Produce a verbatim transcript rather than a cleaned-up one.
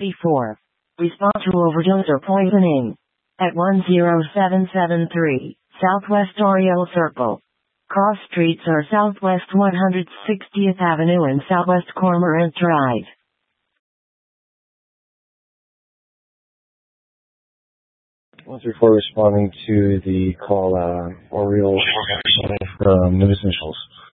forty-four. Respond to overdose or poisoning at one zero seven seven three Southwest Oriole Circle. Cross streets are Southwest one hundred sixtieth Avenue and Southwest Cormorant Drive. Once before responding to the call, uh, Oriole from News Initials.